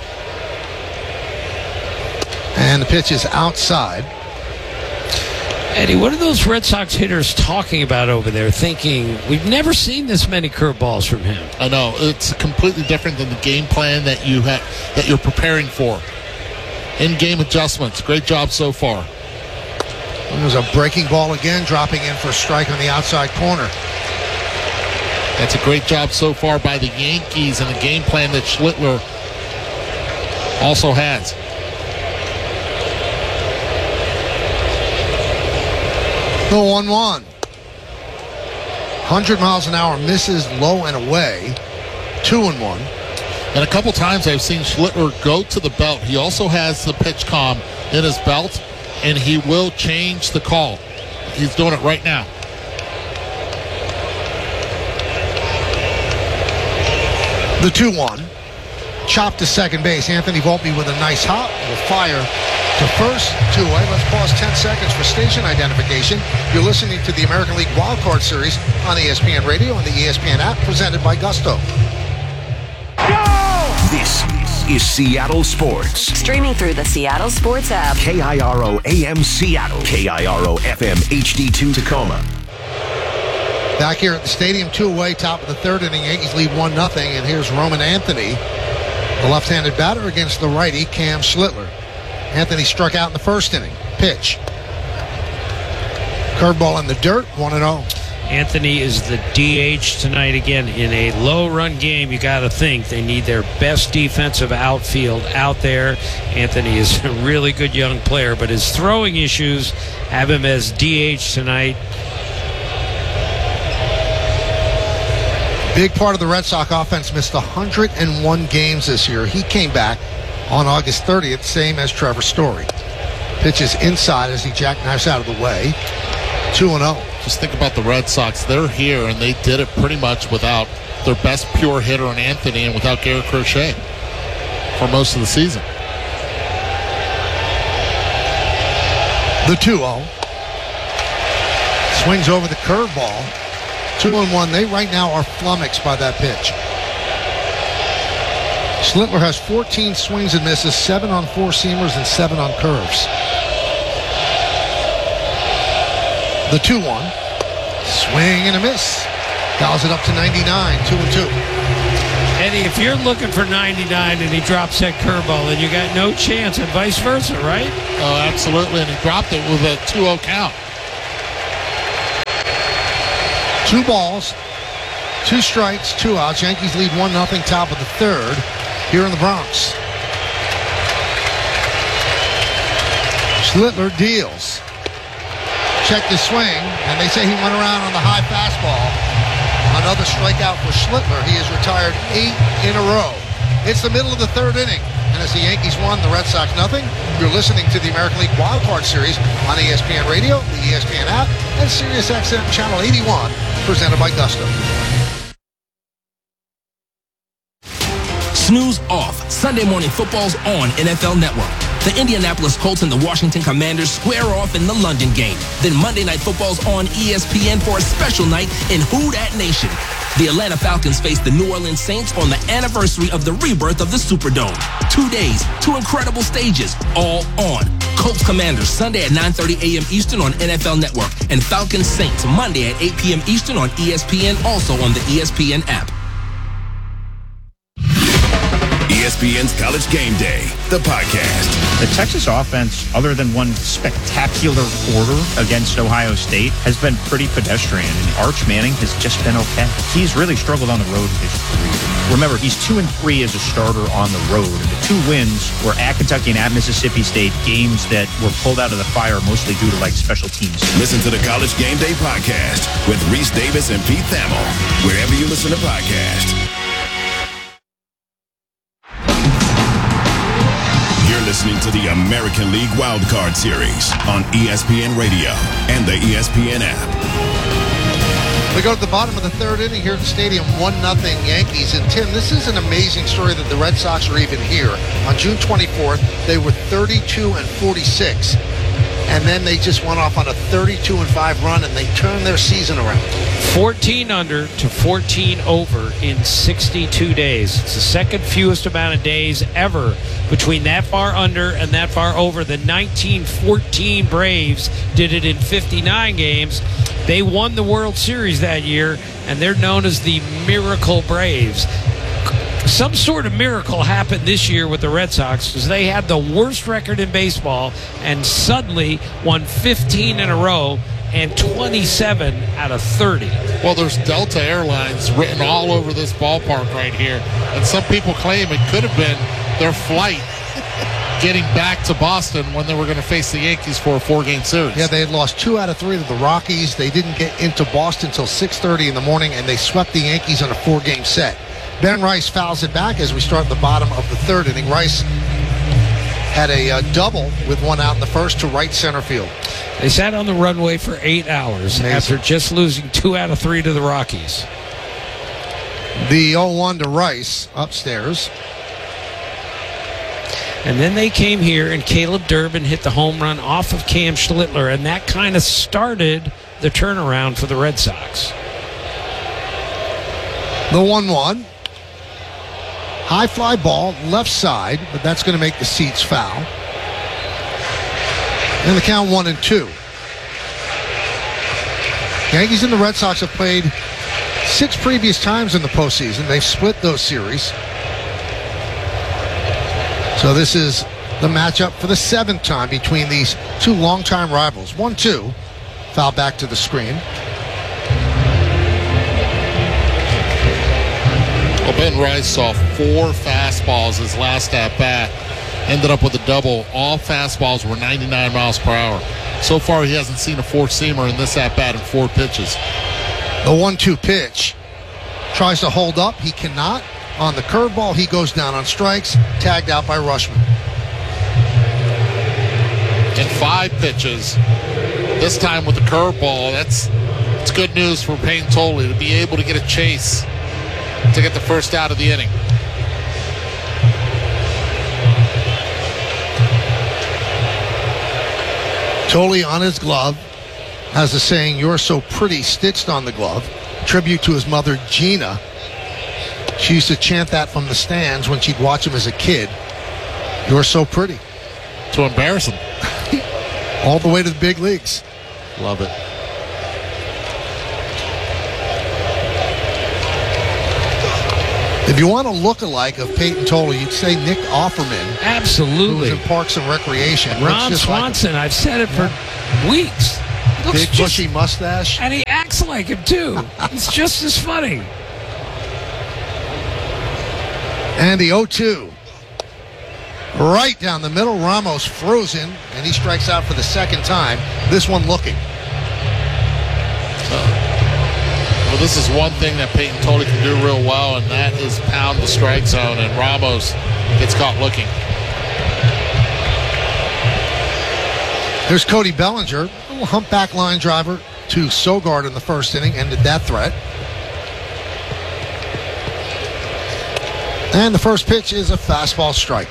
And the pitch is outside. Eddie, what are those Red Sox hitters talking about over there, thinking, we've never seen this many curveballs from him? I know. It's completely different than the game plan that, you ha- that you're preparing for. In-game adjustments. Great job so far. There's a breaking ball again, dropping in for a strike on the outside corner. That's a great job so far by the Yankees and the game plan that Schlittler also has. The one one. one hundred miles an hour, misses low and away. Two and one. And a couple times I've seen Schlittler go to the belt. He also has the pitch comm in his belt, and he will change the call. He's doing it right now. The two one. Chopped to second base. Anthony Volpe with a nice hop. Will fire to first, two-away. Let's pause ten seconds for station identification. You're listening to the American League Wild Card Series on E S P N Radio and the E S P N app, presented by Gusto. Go! This is Seattle Sports. Streaming through the Seattle Sports app. K I R O A M Seattle. K I R O F M H D two Tacoma. Back here at the stadium, two-away, top of the third inning. Yankees lead one nothing, and here's Roman Anthony, the left-handed batter against the righty, Cam Schlittler. Anthony struck out in the first inning. Pitch. Curveball in the dirt, one and oh. Anthony is the D H tonight again. In a low-run game, you got to think they need their best defensive outfield out there. Anthony is a really good young player, but his throwing issues have him as D H tonight. Big part of the Red Sox offense, missed one hundred one games this year. He came back on August thirtieth, same as Trevor Story. Pitches inside as he jackknifes out of the way. two and oh. Just think about the Red Sox. They're here, and they did it pretty much without their best pure hitter in Anthony and without Garrett Crochet for most of the season. The two oh. Swings over the curveball. Two and one. They right now are flummoxed by that pitch. Schlittler has fourteen swings and misses, seven on four-seamers and seven on curves. The two one. Swing and a miss. Dials it up to ninety-nine, two and two. Eddie, if you're looking for ninety-nine and he drops that curveball, then you got no chance, and vice versa, right? Oh, absolutely, and he dropped it with a two oh count. Two balls, two strikes, two outs. Yankees lead one nothing top of the third here in the Bronx. Schlittler deals. Checked his swing, and they say he went around on the high fastball. Another strikeout for Schlittler. He has retired eight in a row. It's the middle of the third inning, and as the Yankees won, the Red Sox nothing. You're listening to the American League Wild Card Series on E S P N Radio, the E S P N app, and Sirius X M Channel eighty-one, presented by Gusto. Snooze off. Sunday Morning Football's on N F L Network. The Indianapolis Colts and the Washington Commanders square off in the London game. Then Monday Night Football's on E S P N for a special night in Who Dat Nation. The Atlanta Falcons face the New Orleans Saints on the anniversary of the rebirth of the Superdome. Two days, two incredible stages, all on. Colts Commanders Sunday at nine thirty a.m. Eastern on N F L Network, and Falcons Saints Monday at eight p.m. Eastern on E S P N, also on the E S P N app. E S P N's College Game Day, the podcast. The Texas offense, other than one spectacular quarter against Ohio State, has been pretty pedestrian, and Arch Manning has just been okay. He's really struggled on the road in his career. Remember, he's two and three as a starter on the road, and the two wins were at Kentucky and at Mississippi State, games that were pulled out of the fire mostly due to like special teams. Listen to the College Game Day podcast with Reese Davis and Pete Thamel, wherever you listen to podcasts. Listening to the American League Wild Card Series on E S P N Radio and the E S P N app. We go to the bottom of the third inning here at the stadium, one nothing Yankees. And Tim, this is an amazing story that the Red Sox are even here. On June twenty-fourth, they were thirty-two and forty-six. And then they just went off on a thirty-two and five run, and they turned their season around. fourteen under to fourteen over in sixty-two days. It's the second fewest amount of days ever between that far under and that far over. The nineteen fourteen Braves did it in fifty-nine games. They won the World Series that year, and they're known as the Miracle Braves. Some sort of miracle happened this year with the Red Sox because they had the worst record in baseball and suddenly won fifteen in a row and twenty-seven out of thirty. Well, there's Delta Airlines written all over this ballpark right here, and some people claim it could have been their flight getting back to Boston when they were going to face the Yankees for a four-game series. Yeah, they had lost two out of three to the Rockies. They didn't get into Boston until six thirty in the morning, and they swept the Yankees on a four-game set. Ben Rice fouls it back as we start the bottom of the third inning. Rice had a uh, double with one out in the first to right center field. They sat on the runway for eight hours Amazing. After just losing two out of three to the Rockies. The oh one to Rice upstairs. And then they came here, and Caleb Durbin hit the home run off of Cam Schlittler, and that kind of started the turnaround for the Red Sox. The one one. High fly ball, left side, but that's going to make the seats foul. And the count one and two. Yankees and the Red Sox have played six previous times in the postseason. They've split those series. So this is the matchup for the seventh time between these two longtime rivals. one two. Foul back to the screen. Well, Ben Rice saw four fastballs his last at-bat. Ended up with a double. All fastballs were ninety-nine miles per hour. So far, he hasn't seen a four-seamer in this at-bat in four pitches. The one two pitch. Tries to hold up. He cannot. On the curveball, he goes down on strikes. Tagged out by Rushman. In five pitches, This time with the curveball, that's it's good news for Peyton Toley to be able to get a chase to get the first out of the inning. Toley on his glove has a saying, "You're so pretty," stitched on the glove. Tribute to his mother, Gina. She used to chant that from the stands when she'd watch him as a kid. "You're so pretty." To embarrass him. All the way to the big leagues. Love it. If you want a look-alike of Peyton Toley, you'd say Nick Offerman. Absolutely. Who was in Parks and Recreation. Ron just Swanson, like I've said it for weeks. He looks big just, bushy mustache. And he acts like him, too. It's just as funny. And the oh two. Right down the middle. Ramos frozen, and he strikes out for the second time. This one looking. Well, this is one thing that Peyton Toley can do real well, and that is pound the strike zone, and Ramos gets caught looking. There's Cody Bellinger, a little humpback line driver to Sogard in the first inning, ended that threat. And the first pitch is a fastball strike.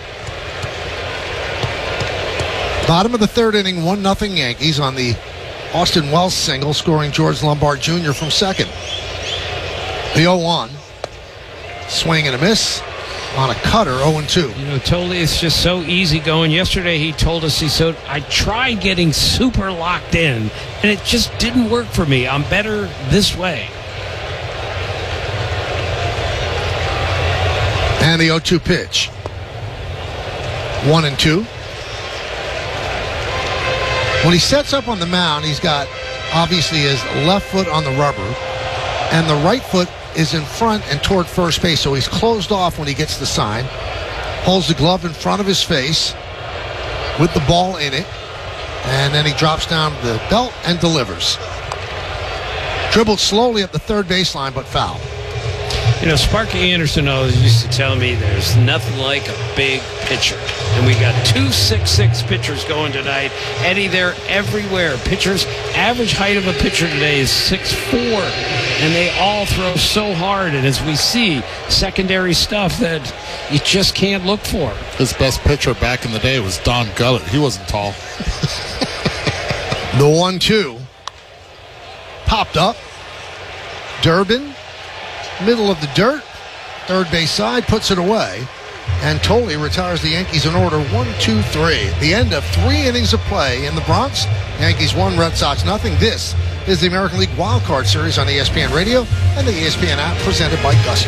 Bottom of the third inning, one nothing Yankees on the Austin Wells single, scoring George Lombard Junior from second. The oh one. Swing and a miss on a cutter, oh and two. You know, Toley is just so easy going. Yesterday he told us, he said, I tried getting super locked in, and it just didn't work for me. I'm better this way. And the oh two pitch. One and two. When he sets up on the mound, he's got obviously his left foot on the rubber, and the right foot is in front and toward first base, so he's closed off when he gets the sign. Holds the glove in front of his face with the ball in it, and then he drops down the belt and delivers. Dribbled slowly up the third baseline, but foul. You know, Sparky Anderson always used to tell me there's nothing like a big pitcher. And we got two six six pitchers going tonight. Eddie, they're everywhere. Pitchers, average height of a pitcher today is six four. And they all throw so hard. And as we see, secondary stuff that you just can't look for. His best pitcher back in the day was Don Gullett. He wasn't tall. The one two. Popped up. Durbin. Middle of the dirt, third base side, puts it away, and Toley retires the Yankees in order one two three. The end of three innings of play in the Bronx. Yankees one, Red Sox nothing. This is the American League Wild Card Series on E S P N Radio and the E S P N app, presented by Gusto.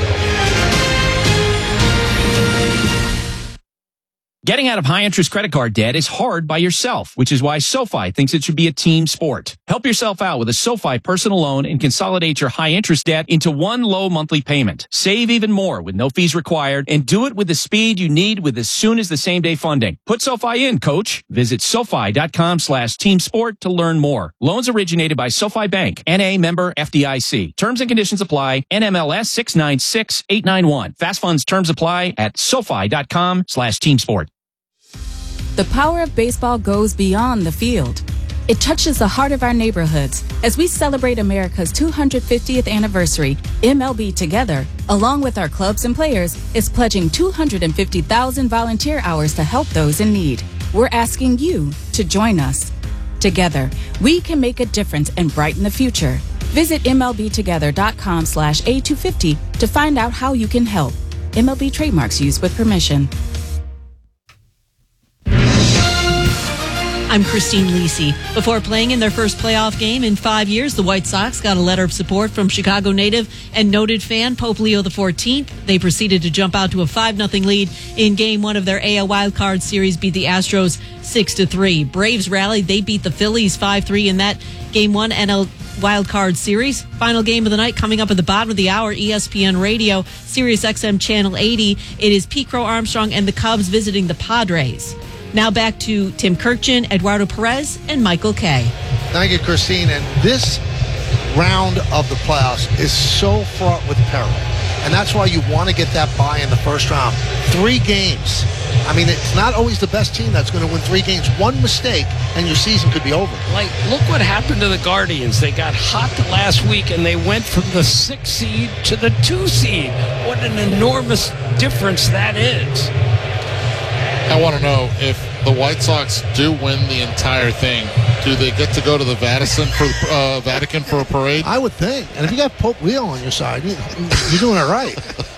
Getting out of high-interest credit card debt is hard by yourself, which is why SoFi thinks it should be a team sport. Help yourself out with a SoFi personal loan and consolidate your high-interest debt into one low monthly payment. Save even more with no fees required, and do it with the speed you need with as soon as the same-day funding. Put SoFi in, coach. Visit SoFi.com slash team sport to learn more. Loans originated by SoFi Bank, N A member F D I C. Terms and conditions apply. N M L S six nine six eight nine one. Fast funds terms apply at SoFi.com slash team sport. The power of baseball goes beyond the field. It touches the heart of our neighborhoods. As we celebrate America's two hundred fiftieth anniversary, M L B Together, along with our clubs and players, is pledging two hundred fifty thousand volunteer hours to help those in need. We're asking you to join us. Together, we can make a difference and brighten the future. Visit M L B together dot com slash A two fifty to find out how you can help. M L B trademarks used with permission. I'm Christine Lisi. Before playing in their first playoff game in five years, the White Sox got a letter of support from Chicago native and noted fan Pope Leo the fourteenth. They proceeded to jump out to a five nothing lead in game one of their A L wildcard series, beat the Astros six to three. Braves rallied. They beat the Phillies five three in that game one N L wildcard series. Final game of the night coming up at the bottom of the hour, E S P N Radio, Sirius X M Channel eighty. It is Pete Crow Armstrong and the Cubs visiting the Padres. Now back to Tim Kirkchin, Eduardo Perez, and Michael Kay. Thank you, Christine. And this round of the playoffs is so fraught with peril. And that's why you want to get that bye in the first round. Three games I mean, it's not always the best team that's going to win three games. One mistake, and your season could be over. Like, look what happened to the Guardians. They got hot last week, and they went from the six seed to the two seed. What an enormous difference that is. I want to know if the White Sox do win the entire thing, do they get to go to the Vatican for uh, Vatican for a parade? I would think. And if you got Pope Leo on your side, you, you're doing it right.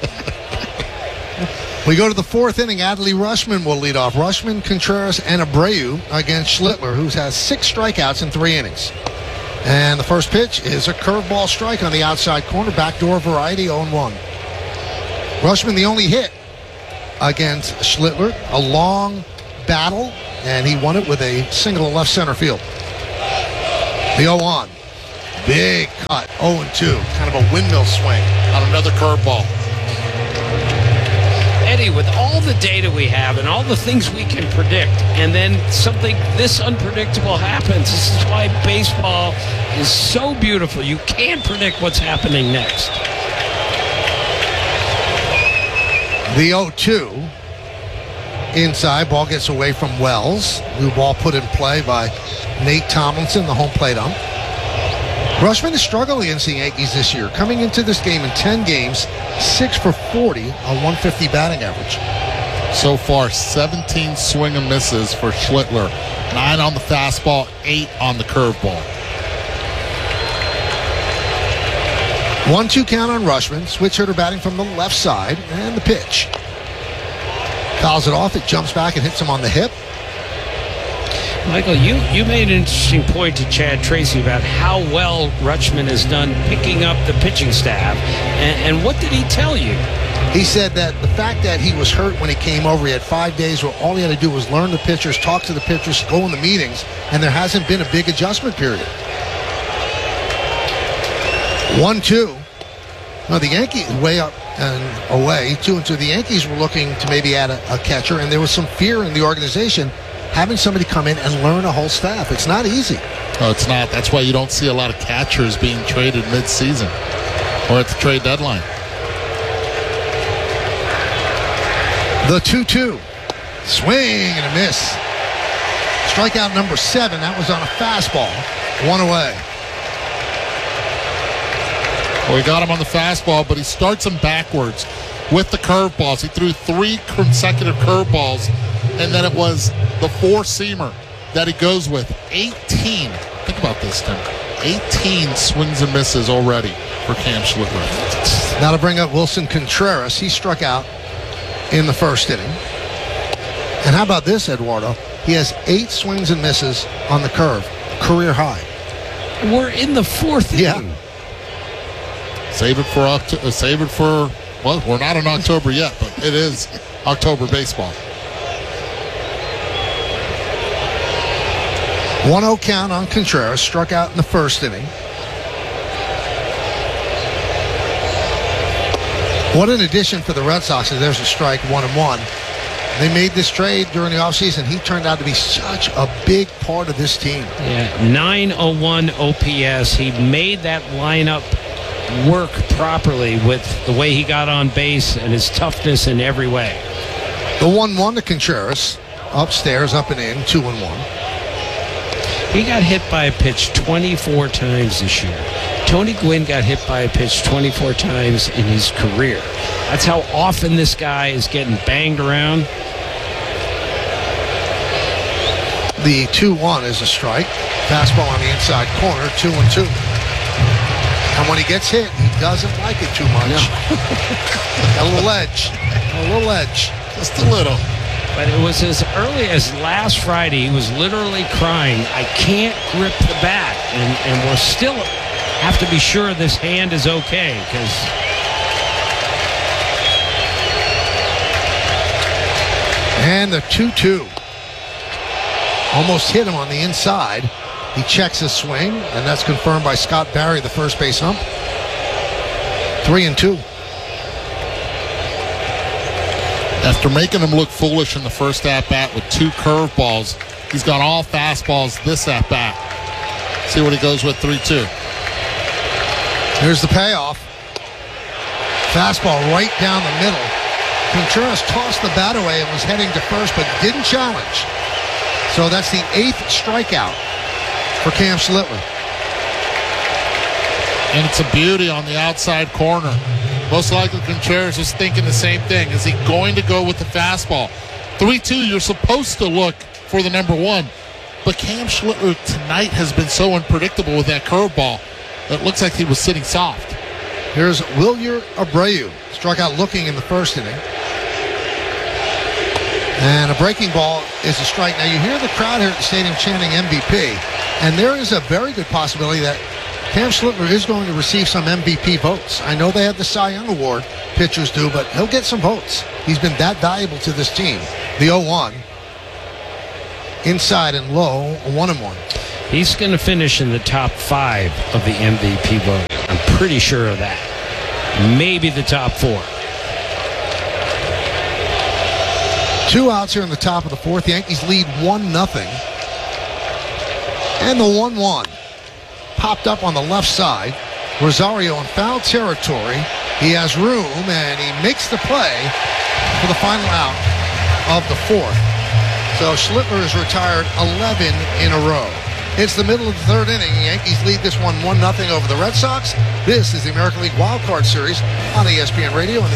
We go to the fourth inning. Adley Rushman will lead off. Rushman, Contreras, and Abreu against Schlittler, who has six strikeouts in three innings. And the first pitch is a curveball strike on the outside corner. Backdoor variety, oh and one. Rushman, the only hit against Schlittler. A long battle, and he won it with a single left center field. The oh one. Big cut, oh and two. Kind of a windmill swing on another curveball. Eddie, with all the data we have and all the things we can predict, and then something this unpredictable happens, this is why baseball is so beautiful. You can't predict what's happening next. The oh two. Inside, ball gets away from Wells. New ball put in play by Nate Tomlinson, the home plate ump. Rushman is struggling against the Yankees this year. Coming into this game in ten games, six for forty, a one fifty batting average. So far, seventeen swing and misses for Schlittler. nine on the fastball, eight on the curveball. one two count on Rushman. Switch hitter batting from the left side. And the pitch. Fouls it off. It jumps back and hits him on the hip. Michael, you, you made an interesting point to Chad Tracy about how well Rutschman has done picking up the pitching staff. And, and what did he tell you? He said that the fact that he was hurt when he came over, he had five days where all he had to do was learn the pitchers, talk to the pitchers, go in the meetings, and there hasn't been a big adjustment period. one two. Now, the Yankees way up and away. Two and two. The Yankees were looking to maybe add a, a catcher, and there was some fear in the organization having somebody come in and learn a whole staff. It's not easy. No, it's not. That's why you don't see a lot of catchers being traded mid-season or at the trade deadline. The two two. Swing and a miss. Strikeout number seven. That was on a fastball. One away. Well, he got him on the fastball, but he starts him backwards with the curveballs. He threw three consecutive curveballs, and then it was the four-seamer that he goes with. eighteen. Think about this, Tim. eighteen swings and misses already for Cam Schlittler. Now to bring up Wilson Contreras. He struck out in the first inning. And how about this, Eduardo? He has eight swings and misses on the curve. Career high. We're in the fourth inning. Yeah. Save it for October. Save it for, well, we're not in October yet, but it is October baseball. one oh count on Contreras. Struck out in the first inning. What an addition for the Red Sox. There's a strike, one and one. They made this trade during the offseason. He turned out to be such a big part of this team. Yeah, nine oh one O P S. He made that lineup work properly with the way he got on base and his toughness in every way. The one one to Contreras. Upstairs, up and in, two and one. He got hit by a pitch twenty-four times this year. Tony Gwynn got hit by a pitch twenty-four times in his career. That's how often this guy is getting banged around. The two one is a strike. Fastball on the inside corner, two and two. And when he gets hit, he doesn't like it too much. No. A little edge. A little edge. Just a little. But it was as early as last Friday, he was literally crying, I can't grip the bat. And, and we're still have to be sure this hand is okay, because and the two two. Almost hit him on the inside. He checks his swing, and that's confirmed by Scott Barry, the first base ump. Three and two. After making him look foolish in the first at-bat with two curveballs, he's got all fastballs this at-bat. See what he goes with, three two. Here's the payoff. Fastball right down the middle. Contreras tossed the bat away and was heading to first, but didn't challenge. So that's the eighth strikeout for Cam Schlittler. And it's a beauty on the outside corner. Most likely Contreras was thinking the same thing. Is he going to go with the fastball? three two, you're supposed to look for the number one. But Cam Schlittler tonight has been so unpredictable with that curveball. It looks like he was sitting soft. Here's Wilyer Abreu. Struck out looking in the first inning. And a breaking ball is a strike. Now you hear the crowd here at the stadium chanting M V P. And there is a very good possibility that Cam Schlittler is going to receive some M V P votes. I know they have the Cy Young Award, pitchers do, but he'll get some votes. He's been that valuable to this team. The oh one. Inside and low, a one and one. He's going to finish in the top five of the M V P vote. I'm pretty sure of that. Maybe the top four. Two outs here in the top of the fourth. The Yankees lead one nothing. And the one one. Popped up on the left side. Rosario in foul territory. He has room, and he makes the play for the final out of the fourth. So Schlittler has retired eleven in a row. It's the middle of the third inning. The Yankees lead this one one nothing over the Red Sox. This is the American League Wild Card Series on E S P N Radio. And